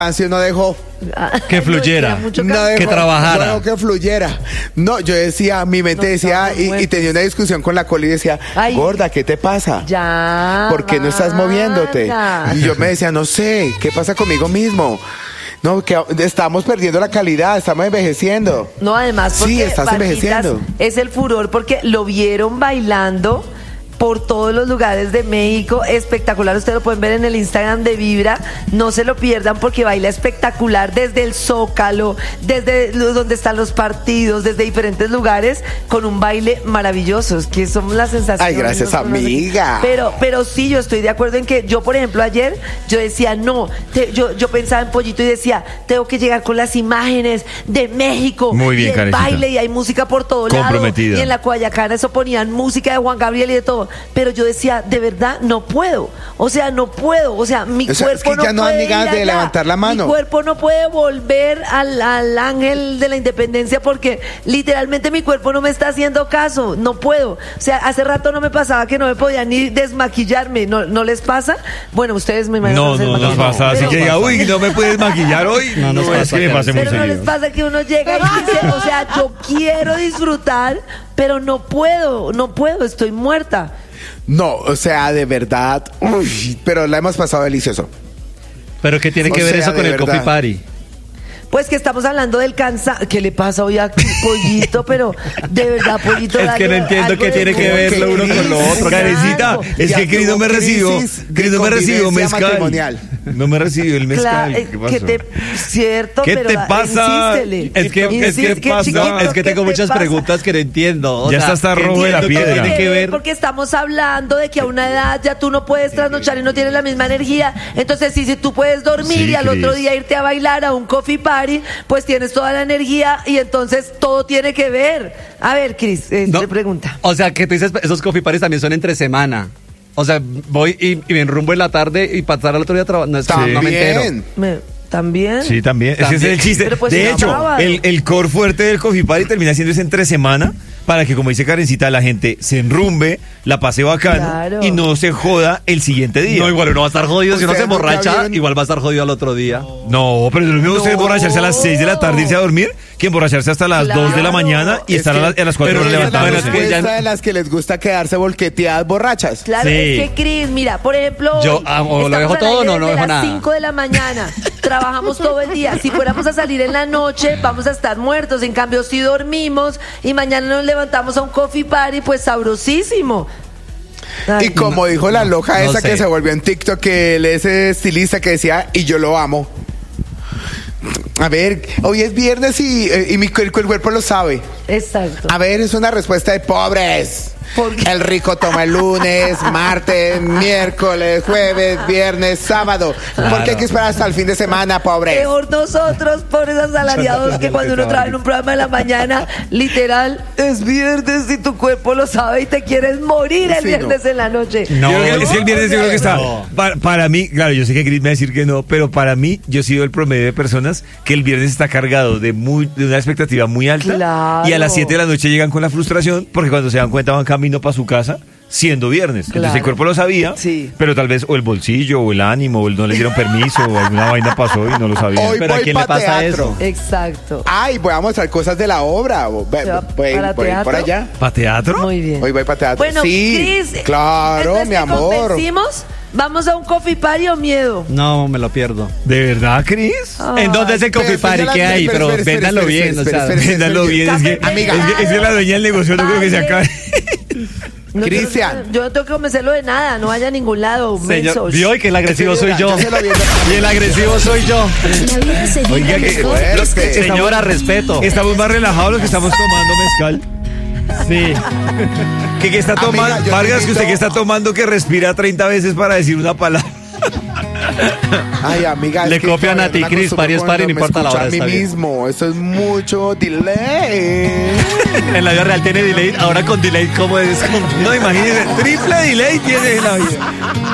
No dejó que fluyera, que trabajara. No dejó que fluyera. No, yo decía, mi mente decía, y tenía una discusión con la Coli y decía, gorda, ¿qué te pasa? Ya. ¿Por qué no estás moviéndote? Y yo me decía, no sé, ¿qué pasa conmigo mismo? No, que estamos perdiendo la calidad, estamos envejeciendo. No, además, porque sí, estás envejeciendo. Es el furor porque lo vieron bailando por todos los lugares de México, espectacular. Ustedes lo pueden ver en el Instagram de Vibra, no se lo pierdan porque baila espectacular desde el Zócalo, desde donde están los partidos, desde diferentes lugares, con un baile maravilloso. Es que somos la sensación. Ay, gracias, amiga. Pero sí, yo estoy de acuerdo en que yo, por ejemplo, ayer, yo decía, yo pensaba en Pollito y decía, tengo que llegar con las imágenes de México. Muy bien, y el Karencita. baile, y hay música por todo lado. Y en la Guayacana eso ponían música de Juan Gabriel y de todo. Pero yo decía, de verdad, no puedo. O sea, no puedo. O sea, mi cuerpo es que no ya no dan puede ni ganas de levantar la mano. Mi cuerpo no puede volver al ángel de la independencia porque literalmente mi cuerpo no me está haciendo caso. No puedo. O sea, hace rato no me pasaba que no me podía ni desmaquillarme. ¿No les pasa? Bueno, ustedes me imagino. No nos pasa. Así que diga, uy, no me puedes maquillar hoy. No nos pasa. Es que me pase muy seguido. Pero no les pasa que uno llega y dice, o sea, yo quiero disfrutar, pero no puedo, estoy muerta. No, o sea, de verdad, pero la hemos pasado delicioso. ¿Pero qué tiene que ver eso con el coffee party? Pues que estamos hablando del cansancio. ¿Qué le pasa hoy a Pollito? Pero de verdad, Pollito. Es que no entiendo qué tiene que ver lo uno con lo otro. Karencita, es que Cris no me recibió mezcal. No me recibió el mezcal. ¿Qué pasó? Cierto, ¿Qué pero te pasa? Insístele. Es que tengo muchas preguntas que no entiendo. Ya está rojo de la piedra. Tiene que ver porque estamos hablando de que a una edad ya tú no puedes trasnochar y no tienes la misma energía. Entonces, si tú puedes dormir y al otro día irte a bailar a un coffee party, pues tienes toda la energía y entonces todo tiene que ver. A ver, Cris, te pregunta. O sea, que tú dices, esos coffee parties también son entre semana. O sea, voy y me enrumbo en la tarde y pasar al otro día a trabajar. No me entero. ¿También? Sí, también. Ese es el chiste. Pues de hecho, el core fuerte del coffee party termina siendo ese entre semana para que, como dice Karencita, la gente se enrumbe, la pase bacano y no se joda el siguiente día. No, igual uno va a estar jodido. Si uno se emborracha, igual va a estar jodido al otro día. No, pero lo mismo usted emborracharse a las 6 de la tarde, irse a dormir, que emborracharse hasta las 2 de la mañana y estar a las 4 de la mañana. Es de las que les gusta quedarse volqueteadas borrachas. Claro, es que Cris, mira, por ejemplo, yo o lo dejo todo o no dejo nada. A las 5 de la mañana trabajamos todo el día. Si fuéramos a salir en la noche, vamos a estar muertos. En cambio, si dormimos y mañana nos levantamos a un coffee party, pues sabrosísimo. Ay, y como dijo la loca esa que se volvió en TikTok, que él es estilista, que decía, y yo lo amo. A ver, hoy es viernes y el cuerpo lo sabe. Exacto. A ver, es una respuesta de pobres. El rico toma el lunes, martes, miércoles, jueves, viernes, sábado. Claro. ¿Por qué hay que esperar hasta el fin de semana, pobres? Mejor nosotros, pobres asalariados, que cuando uno trabaja en un programa de la mañana, literal, es viernes y tu cuerpo lo sabe y te quieres morir el viernes en la noche. No, es que el viernes yo creo que está. Para mí, claro, yo sé que Cris me va a decir que no, pero para mí, yo he sido el promedio de personas que el viernes está cargado de una expectativa muy alta. Claro. Y a las 7 de la noche llegan con la frustración porque cuando se dan cuenta van camino para su casa siendo viernes. Claro. Entonces el cuerpo lo sabía, pero tal vez o el bolsillo o el ánimo o no le dieron permiso o alguna vaina pasó y no lo sabía. Hoy pero ¿a quién le pasa teatro. eso? Exacto. Ay, voy a mostrar cosas de la obra. Voy por allá. ¿Para teatro? Muy bien. Hoy voy para teatro. Bueno, sí, Cris, claro, mi amor. ¿Vamos a un coffee party o miedo? No, me lo pierdo. ¿De verdad, Cris? ¿En dónde es el coffee party? ¿Qué hay? Pero véndanlo bien, o sea, véndanlo bien. Es que la dueña del negocio no creo que se acabe. No, Cristian, yo no tengo que convencerlo de nada, no vaya a ningún lado. Señor, vio que el agresivo soy yo. Y el agresivo soy yo. Oiga, señora, respeto. Estamos más relajados los que estamos tomando mezcal. Sí. ¿Qué está tomando? Amiga, Vargas, que usted que está tomando que respira 30 veces para decir una palabra. Ay, amiga, le copian a ti, Cris, pari es pari, no importa la hora. A mí mismo, eso es mucho delay. En la vida real tiene delay, ahora con delay, ¿cómo es? No, imagínese, triple delay tiene en la vida.